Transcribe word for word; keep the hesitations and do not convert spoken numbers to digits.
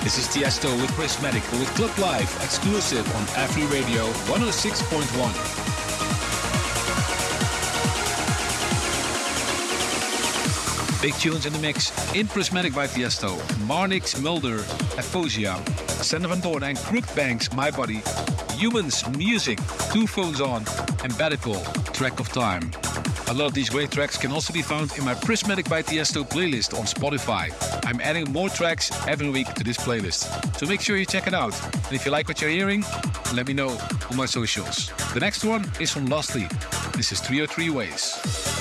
This is Tiesto with Prismatic with Club Live, exclusive on Afri Radio one oh six point one. Big tunes in the mix in Prismatic by Tiesto. Marnix, Mulder, Aphosia, Sander Van Doorn and Crookbanks, My Body, Humans, Music, Two Phones On, and Badical, Track of Time. A lot of these great tracks can also be found in my Prismatic by Tiesto playlist on Spotify. I'm adding more tracks every week to this playlist, so make sure you check it out. And if you like what you're hearing, let me know on my socials. The next one is from Lastly. This is three oh three Ways.